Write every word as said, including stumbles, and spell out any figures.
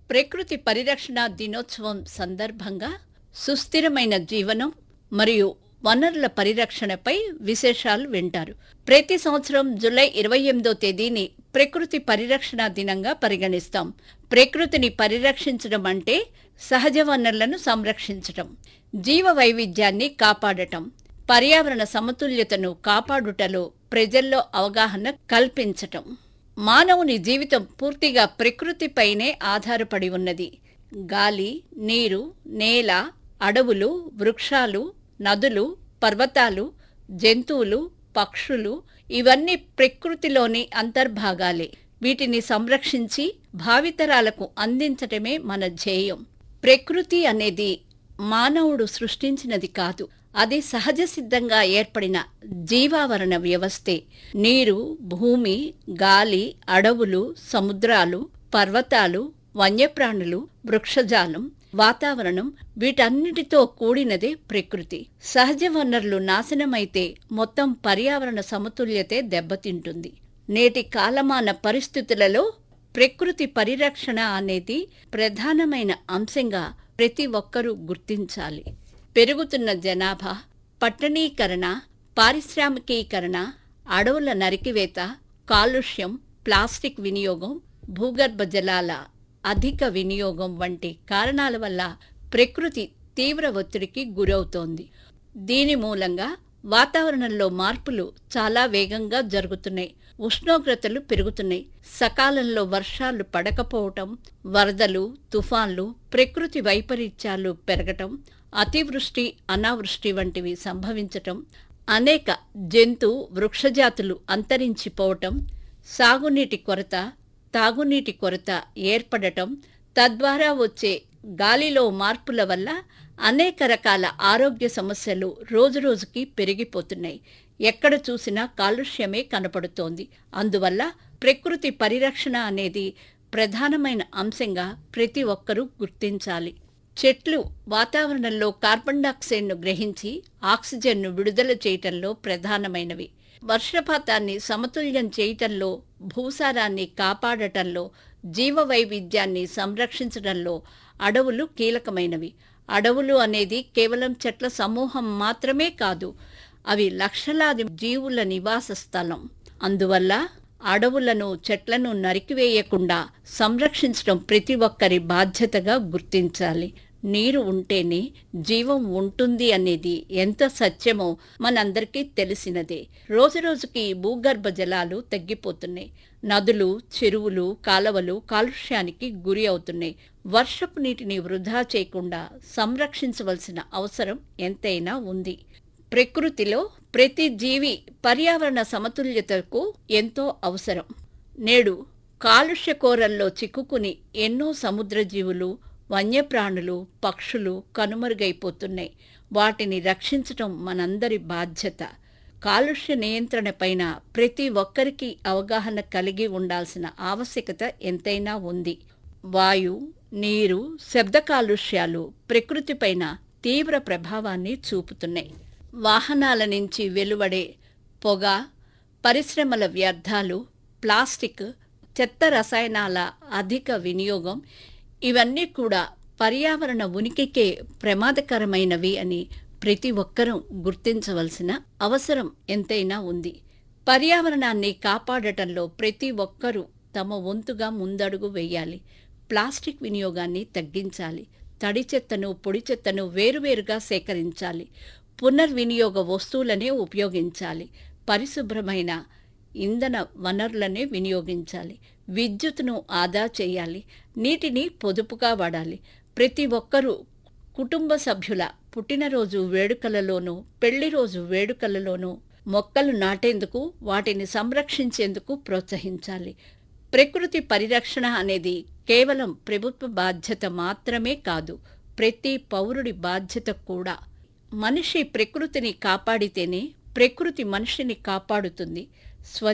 ప్రకృతి పరిరక్షణ దినోత్సవం సందర్భంగా సుస్థిరమైన జీవనం మరియు వనరుల పరిరక్షణపై విశేషాలు వింటారు. ప్రతి సంవత్సరం జూలై ఇరవై ఎనిమిదో తేదీని ప్రకృతి పరిరక్షణ దినంగా పరిగణిస్తాం. ప్రకృతిని పరిరక్షించడం అంటే సహజ వనరులను సంరక్షించటం, జీవ వైవిధ్యాన్ని కాపాడటం, పర్యావరణ సమతుల్యతను కాపాడుటలో ప్రజల్లో అవగాహన కల్పించటం. మానవుని జీవితం పూర్తిగా ప్రకృతిపైనే ఆధారపడి ఉన్నది. గాలి, నీరు, నేల, అడవులు, వృక్షాలు, నదులు, పర్వతాలు, జంతువులు, పక్షులు ఇవన్నీ ప్రకృతిలోని అంతర్భాగాలే. వీటిని సంరక్షించి భావితరాలకు అందించటమే మన ధ్యేయం. ప్రకృతి అనేది మానవుడు సృష్టించినది కాదు, అది సహజ సిద్ధంగా ఏర్పడిన జీవావరణ వ్యవస్థే. నీరు, భూమి, గాలి, అడవులు, సముద్రాలు, పర్వతాలు, వన్యప్రాణులు, వృక్షజాలం, వాతావరణం వీటన్నిటితో కూడినదే ప్రకృతి. సహజ వనరులు నాశనమైతే మొత్తం పర్యావరణ సమతుల్యతే దెబ్బతింటుంది. నేటి కాలమాన పరిస్థితులలో ప్రకృతి పరిరక్షణ అనేది ప్రధానమైన అంశంగా ప్రతి ఒక్కరూ గుర్తించాలి. పెరుగుతున్న జనాభా, పట్టణీకరణ, పారిశ్రామికీకరణ, అడవుల నరికివేత, కాలుష్యం, ప్లాస్టిక్ వినియోగం, భూగర్భ జలాల అధిక వినియోగం వంటి కారణాల వల్ల ప్రకృతి తీవ్ర ఒత్తిడికి గురవుతోంది. దీని మూలంగా వాతావరణంలో మార్పులు చాలా వేగంగా జరుగుతున్నాయి. ఉష్ణోగ్రతలు పెరుగుతున్నాయి. సకాలంలో వర్షాలు పడకపోవటం, వరదలు, తుఫాన్లు, ప్రకృతి వైపరీత్యాలు పెరగటం, అతివృష్టి, అనావృష్టి వంటివి సంభవించటం, అనేక జంతు వృక్షజాతులు అంతరించిపోవటం, సాగునీటి కొరత, తాగునీటి కొరత ఏర్పడటం, తద్వారా వచ్చే గాలిలో మార్పుల వల్ల అనేక రకాల ఆరోగ్య సమస్యలు రోజురోజుకి పెరిగిపోతున్నాయి. ఎక్కడ చూసినా కాలుష్యమే కనపడుతోంది. అందువల్ల ప్రకృతి పరిరక్షణ అనేది ప్రధానమైన అంశంగా ప్రతి ఒక్కరూ గుర్తించాలి. చెట్లు వాతావరణంలో కార్బన్ డయాక్సైడ్ను గ్రహించి ఆక్సిజన్ను విడుదల చేయటంలో ప్రధానమైనవి. వర్షపాతాన్ని సమతుల్యం చేయటంలో, భూసారాన్ని కాపాడటంలో, జీవ వైవిధ్యాన్ని సంరక్షించడంలో అడవులు కీలకమైనవి. అడవులు అనేది కేవలం చెట్ల సమూహం మాత్రమే కాదు, అవి లక్షలాది జీవుల నివాస స్థలం. అందువల్ల అడవులను, చెట్లను నరికివేయకుండా సంరక్షించడం ప్రతి ఒక్కరి బాధ్యతగా గుర్తించాలి. నీరు ఉంటేనే జీవం ఉంటుంది అనేది ఎంత సత్యమో మనందరికీ తెలిసినదే. రోజురోజుకి భూగర్భ జలాలు తగ్గిపోతున్నాయి. నదులు, చెరువులు, కాలవలు కాలుష్యానికి గురి అవుతున్నాయి. వర్షపు నీటిని వృధా చేయకుండా సంరక్షించవలసిన అవసరం ఎంతైనా ఉంది. ప్రకృతిలో ప్రతి జీవి పర్యావరణ సమతుల్యతకు ఎంతో అవసరం. నేడు కాలుష్య కోరల్లో చిక్కుకుని ఎన్నో సముద్ర జీవులు, వన్యప్రాణులు, పక్షులు కనుమరుగైపోతున్నాయి. వాటిని రక్షించటం మనందరి బాధ్యత. కాలుష్య నియంత్రణపైన ప్రతి ఒక్కరికి అవగాహన కలిగి ఉండాల్సిన ఆవశ్యకత ఎంతైనా ఉంది. వాయు, నీరు, శబ్ద కాలుష్యాలు ప్రకృతిపైన తీవ్ర ప్రభావాన్ని చూపుతున్నాయి. వాహనాల నుంచి వెలువడే పొగ, పరిశ్రమల వ్యర్థాలు, ప్లాస్టిక్, చెత్త రసాయనాల అధిక వినియోగం ఇవన్నీ కూడా పర్యావరణ ఉనికికే ప్రమాదకరమైనవి అని ప్రతి ఒక్కరూ గుర్తించవలసిన అవసరం ఎంతైనా ఉంది. పర్యావరణాన్ని కాపాడటంలో ప్రతి ఒక్కరూ తమ వంతుగా ముందడుగు వేయాలి. ప్లాస్టిక్ వినియోగాన్ని తగ్గించాలి. తడి చెత్తను, పొడి చెత్తను వేరువేరుగా సేకరించాలి. పునర్వినియోగ వస్తువులనే ఉపయోగించాలి. పరిశుభ్రమైన ఇంధన వనరులనే వినియోగించాలి. విద్యుత్తును ఆదా చేయాలి. నీటిని పొదుపుగా వాడాలి. ప్రతి ఒక్కరూ కుటుంబ సభ్యుల పుట్టినరోజు వేడుకలలోనూ, పెళ్లిరోజు వేడుకలలోనూ మొక్కలు నాటేందుకు, వాటిని సంరక్షించేందుకు ప్రోత్సహించాలి. ప్రకృతి పరిరక్షణ అనేది కేవలం ప్రభుత్వ బాధ్యత మాత్రమే కాదు, ప్రతి పౌరుడి బాధ్యత కూడా. మనిషి ప్రకృతిని కాపాడితేనే ప్రకృతి మనిషిని కాపాడుతుంది. స్వ